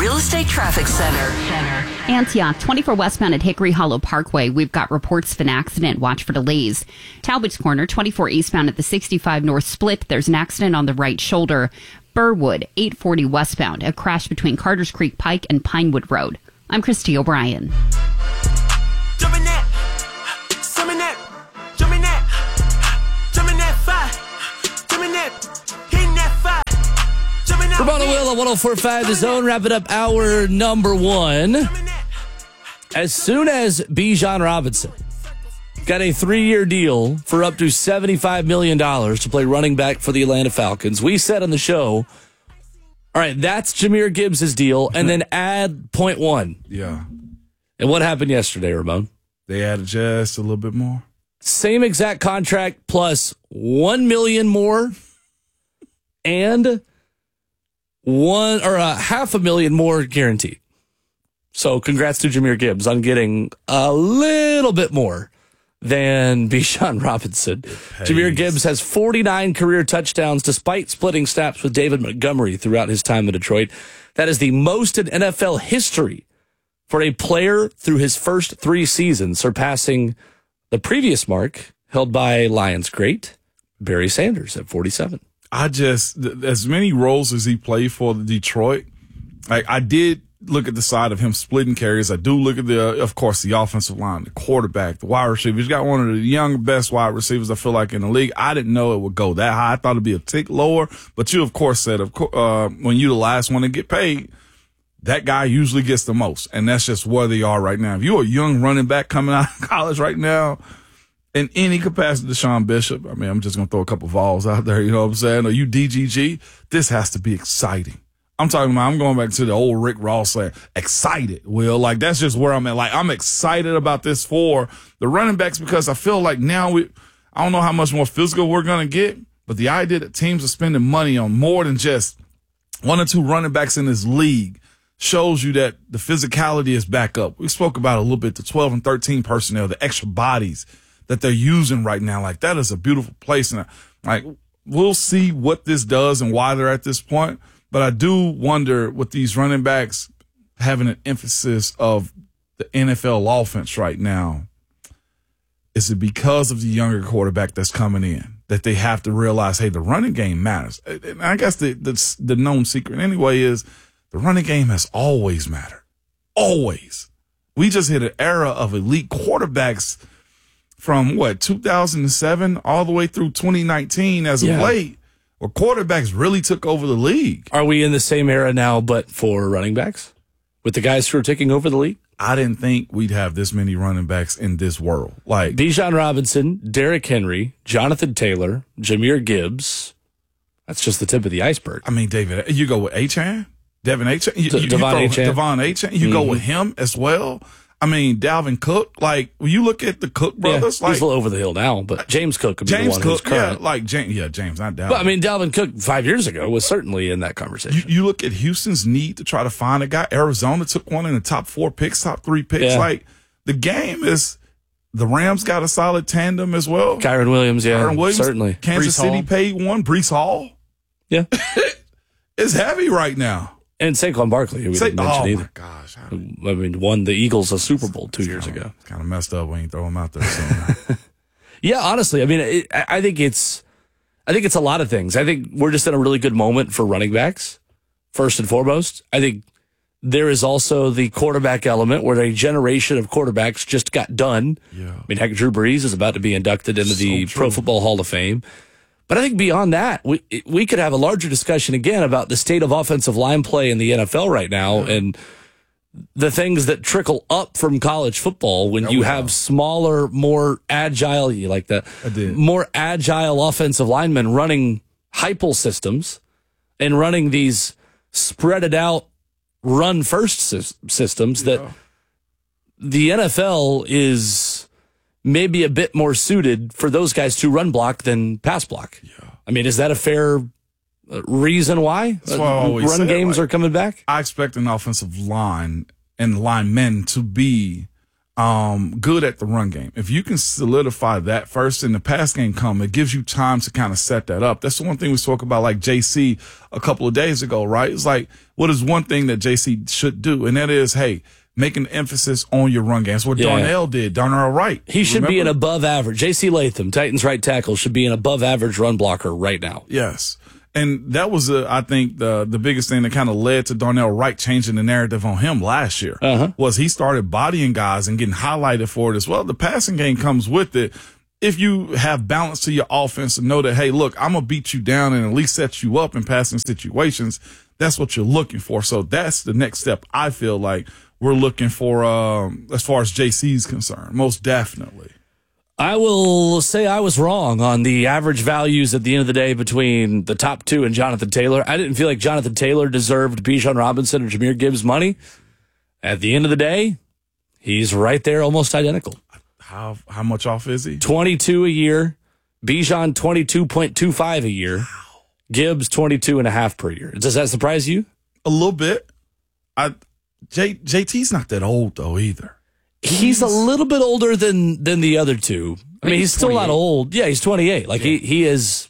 Real Estate Traffic Center. Antioch, 24 westbound at Hickory Hollow Parkway. We've got reports of an accident. Watch for delays. Talbot's Corner, 24 eastbound at the 65 North Split. There's an accident on the right shoulder. Burwood, 840 westbound. A crash between Carters Creek Pike and Pinewood Road. I'm Christy O'Brien. Jumping that, summon that, jumping that, jumping that fire, jumping that, hitting that fire. Ramona Will at 104.5 The Zone. Wrap it up hour number one. As soon as Bijan Robinson got a 3-year deal for up to $75 million to play running back for the Atlanta Falcons, we said on the show, all right, that's Jahmyr Gibbs' deal, and then add 0.1. Yeah. And what happened yesterday, Ramon? They added just a little bit more. Same exact contract plus $1 million more and $500,000 more guaranteed. So congrats to Jahmyr Gibbs on getting a little bit more than Bijan Robinson. Jahmyr Gibbs has 49 career touchdowns despite splitting snaps with David Montgomery throughout his time in Detroit. That is the most in NFL history for a player through his first 3 seasons, surpassing the previous mark held by Lions great Barry Sanders at 47. As many roles as he played for Detroit, I did look at the side of him splitting carries. I do look at of course, the offensive line, the quarterback, the wide receiver. He's got one of the young, best wide receivers I feel like in the league. I didn't know it would go that high. I thought it'd be a tick lower, but you, of course, said, when you're the last one to get paid, that guy usually gets the most, and that's just where they are right now. If you're a young running back coming out of college right now, in any capacity, Deshaun Bishop, I mean, I'm just going to throw a couple Vols out there, you know what I'm saying? Or you DGG, this has to be exciting. I'm going back to the old Rick Ross saying, excited, Will. Like, that's just where I'm at. Like, I'm excited about this for the running backs because I feel like now I don't know how much more physical we're going to get, but the idea that teams are spending money on more than just 1 or 2 running backs in this league shows you that the physicality is back up. We spoke about a little bit, the 12 and 13 personnel, the extra bodies that they're using right now. Like, that is a beautiful place. And like, we'll see what this does and why they're at this point. But I do wonder with these running backs having an emphasis of the NFL offense right now, is it because of the younger quarterback that's coming in that they have to realize, hey, the running game matters? And I guess the known secret anyway is the running game has always mattered. Always. We just hit an era of elite quarterbacks from 2007 all the way through 2019 as of late. Well, quarterbacks really took over the league. Are we in the same era now, but for running backs? With the guys who are taking over the league? I didn't think we'd have this many running backs in this world. Like Bijan Robinson, Derrick Henry, Jonathan Taylor, Jahmyr Gibbs. That's just the tip of the iceberg. I mean, David, you go with Achane? Devin Achane? Devon Achane? You go with him as well? I mean, Dalvin Cook, like, when you look at the Cook brothers, he's a little over the hill now, but James Cook could be the one who's current. James, not Dalvin. But I mean, Dalvin Cook 5 years ago was certainly in that conversation. You look at Houston's need to try to find a guy. Arizona took one in the top 4 picks, top 3 picks. Yeah. Like, the game is, the Rams got a solid tandem as well. Kyron Williams, certainly. Kansas City paid one. Breece Hall. Yeah. It's heavy right now. And Saquon Barkley, who we didn't mention either. Oh, my gosh. I mean, won the Eagles a Super Bowl 2 years ago. Kind of messed up when you throw him out there. So. Yeah, honestly, I mean, I think it's a lot of things. I think we're just in a really good moment for running backs, first and foremost. I think there is also the quarterback element where a generation of quarterbacks just got done. Yeah. I mean, heck, Drew Brees is about to be inducted into the Pro Football Hall of Fame. But I think beyond that, we could have a larger discussion again about the state of offensive line play in the NFL right now and the things that trickle up from college football when you have smaller, more agile, you like that, more agile offensive linemen running Heupel systems and running these spreaded out run first systems that the NFL is maybe a bit more suited for those guys to run block than pass block. Yeah. I mean, is that a fair reason why run games are coming back? I expect an offensive line and linemen to be good at the run game. If you can solidify that first and the pass game come, it gives you time to kind of set that up. That's the one thing we spoke about, like JC a couple of days ago, right? It's like, what is one thing that JC should do? And that is, hey, make an emphasis on your run game. That's what Darnell did. Darnell Wright. He should be an above average. JC Latham, Titans right tackle, should be an above average run blocker right now. Yes. And that was, I think, the biggest thing that kind of led to Darnell Wright changing the narrative on him last year was he started bodying guys and getting highlighted for it as well. The passing game comes with it. If you have balance to your offense and know that, hey, look, I'm going to beat you down and at least set you up in passing situations, that's what you're looking for. So that's the next step I feel like we're looking for as far as JC's concerned, most definitely. I will say I was wrong on the average values at the end of the day between the top two and Jonathan Taylor. I didn't feel like Jonathan Taylor deserved Bijan Robinson or Jahmyr Gibbs money. At the end of the day, he's right there, almost identical. How much off is he? 22 a year. Bijan 22.25 a year. Wow. Gibbs 22.5 per year. Does that surprise you? A little bit. JT's not that old though either. He's a little bit older than the other two. I mean, he's still 28. Not old. Yeah, he's 28. Like he is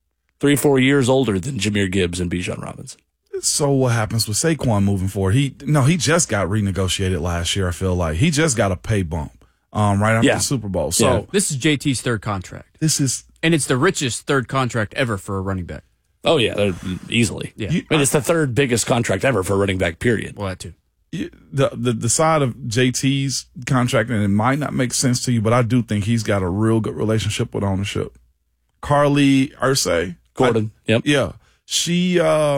3-4 years older than Jahmyr Gibbs and Bijan Robinson. So what happens with Saquon moving forward? He just got renegotiated last year. I feel like he just got a pay bump right after the Super Bowl. So this is JT's third contract. And it's the richest third contract ever for a running back. Oh yeah, easily. Yeah, I mean, it's the third biggest contract ever for a running back. Period. Well, that too. The side of JT's contract, and it might not make sense to you, but I do think he's got a real good relationship with ownership. Carly Ursay Gordon, yeah, she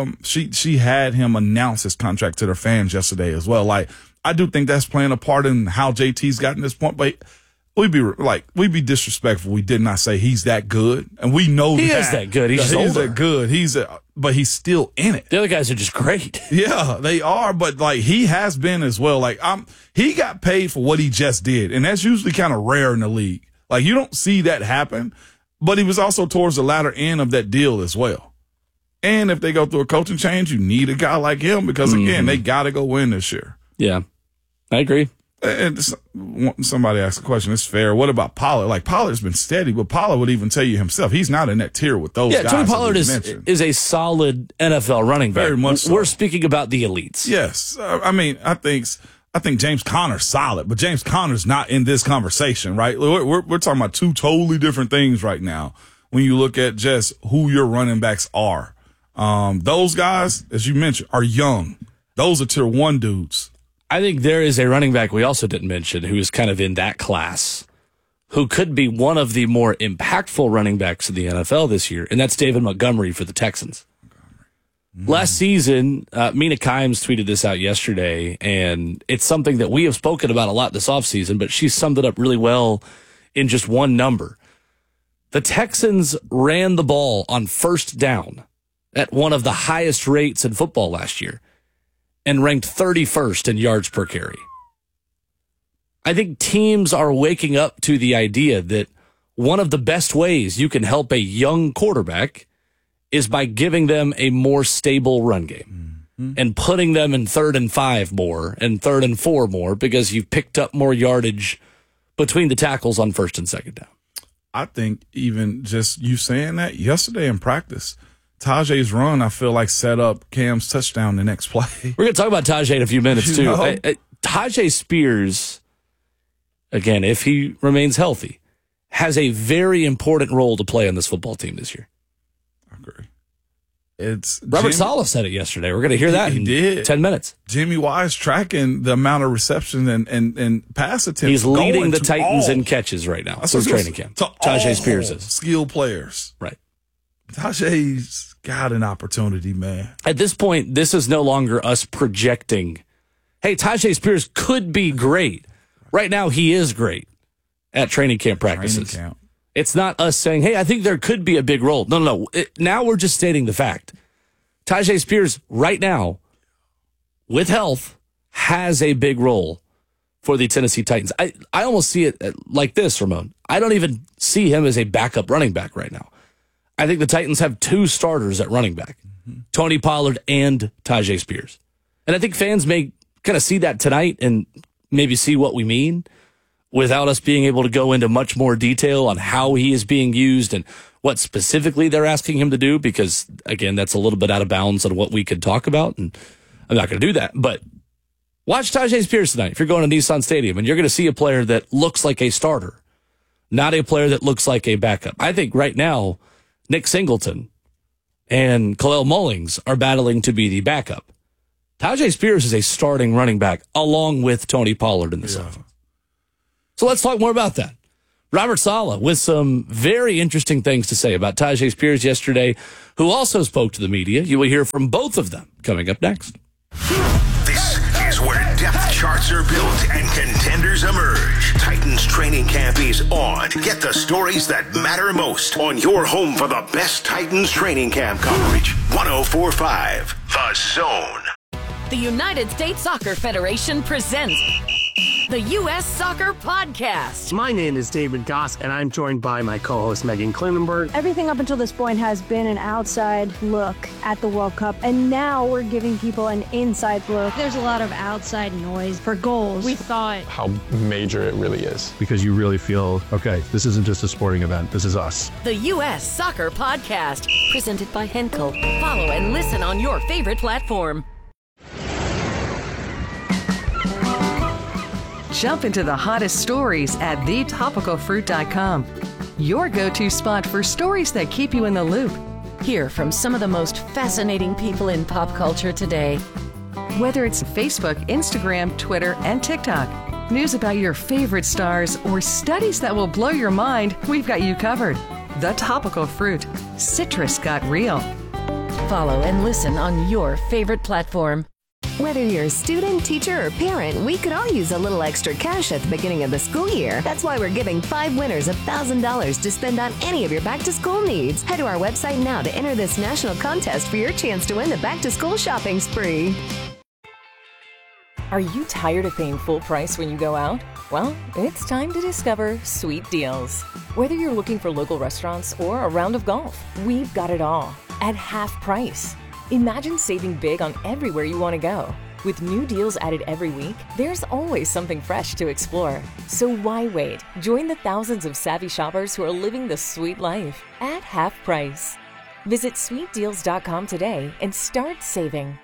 had him announce his contract to their fans yesterday as well. Like, I do think that's playing a part in how JT's gotten this point, but we'd be disrespectful. We did not say he's that good, and we know he is that good. He's older. That good. But he's still in it. The other guys are just great. Yeah, they are. But like, he has been as well. Like, he got paid for what he just did, and that's usually kind of rare in the league. Like, you don't see that happen. But he was also towards the latter end of that deal as well. And if they go through a coaching change, you need a guy like him because again, they got to go win this year. Yeah, I agree. And somebody asked a question. It's fair. What about Pollard? Like, Pollard's been steady, but Pollard would even tell you himself he's not in that tier with those guys. Yeah, Tony Pollard is a solid NFL running back. Very much so. We're speaking about the elites. Yes. I mean, I think James Conner's solid, but James Conner's not in this conversation, right? We're talking about two totally different things right now when you look at just who your running backs are. Those guys, as you mentioned, are young. Those are tier 1 dudes. I think there is a running back we also didn't mention who is kind of in that class, who could be one of the more impactful running backs in the NFL this year, and that's David Montgomery for the Texans. Last season, Mina Kimes tweeted this out yesterday, and it's something that we have spoken about a lot this offseason, but she summed it up really well in just one number. The Texans ran the ball on first down at one of the highest rates in football last year, and ranked 31st in yards per carry. I think teams are waking up to the idea that one of the best ways you can help a young quarterback is by giving them a more stable run game and putting them in 3rd and 5 more and 3rd and 4 more because you've picked up more yardage between the tackles on 1st and 2nd down. I think even just you saying that yesterday in practice, Tajay's run, I feel like, set up Cam's touchdown the next play. We're going to talk about Tajay in a few minutes, too. Tajay Spears, again, if he remains healthy, has a very important role to play on this football team this year. I agree. Robert Saleh said it yesterday. We're going to hear that in 10 minutes. Jimmy Wise tracking the amount of reception and pass attempts. He's leading the Titans in catches right now through training camp. Tajay Spears is. Skilled players. Right. Tajay's got an opportunity, man. At this point, this is no longer us projecting, hey, Tajay Spears could be great. Right now, he is great at training camp practices. It's not us saying, hey, I think there could be a big role. No. Now we're just stating the fact. Tajay Spears, right now, with health, has a big role for the Tennessee Titans. I almost see it like this, Ramon. I don't even see him as a backup running back right now. I think the Titans have 2 starters at running back, Tony Pollard and Tajay Spears. And I think fans may kind of see that tonight and maybe see what we mean. without us being able to go into much more detail on how he is being used and what specifically they're asking him to do, because, again, that's a little bit out of bounds on what we could talk about, and I'm not going to do that. But watch Tyjae Spears tonight if you're going to Nissan Stadium, and you're going to see a player that looks like a starter, not a player that looks like a backup. I think right now, Nick Singleton and Khalil Mullings are battling to be the backup. Tyjae Spears is a starting running back along with Tony Pollard in this offense. So let's talk more about that. Robert Saleh with some very interesting things to say about Tyjae Spears yesterday, who also spoke to the media. You will hear from both of them coming up next. This is where depth charts are built and contenders emerge. Titans training camp is on. Get the stories that matter most on your home for the best Titans training camp coverage. 104.5 The Zone. The United States Soccer Federation presents the U.S. Soccer Podcast. My name is David Goss, and I'm joined by my co-host Megan Klinenberg. Everything up until this point has been an outside look at the World Cup, and now we're giving people an inside look. There's a lot of outside noise for goals. We thought how major it really is, because you really feel, okay, this isn't just a sporting event, this is us. The U.S. Soccer Podcast, presented by Henkel. Follow and listen on your favorite platform. Jump into the hottest stories at thetopicalfruit.com. Your go-to spot for stories that keep you in the loop. Hear from some of the most fascinating people in pop culture today. Whether it's Facebook, Instagram, Twitter, and TikTok, news about your favorite stars, or studies that will blow your mind, we've got you covered. The Topical Fruit. Citrus got real. Follow and listen on your favorite platform. Whether you're a student, teacher, or parent, we could all use a little extra cash at the beginning of the school year. That's why we're giving 5 winners $1,000 to spend on any of your back-to-school needs. Head to our website now to enter this national contest for your chance to win the back-to-school shopping spree. Are you tired of paying full price when you go out? Well, it's time to discover Sweet Deals. Whether you're looking for local restaurants or a round of golf, we've got it all at half price. Imagine saving big on everywhere you want to go. With new deals added every week, there's always something fresh to explore. So why wait? Join the thousands of savvy shoppers who are living the sweet life at half price. Visit sweetdeals.com today and start saving.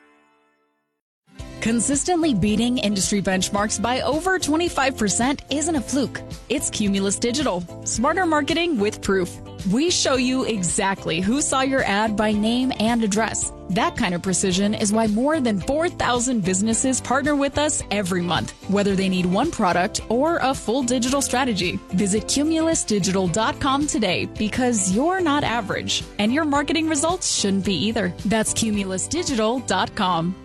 Consistently beating industry benchmarks by over 25% isn't a fluke. It's Cumulus Digital. Smarter marketing with proof. We show you exactly who saw your ad by name and address. That kind of precision is why more than 4,000 businesses partner with us every month, whether they need one product or a full digital strategy. Visit cumulusdigital.com today, because you're not average, and your marketing results shouldn't be either. That's cumulusdigital.com.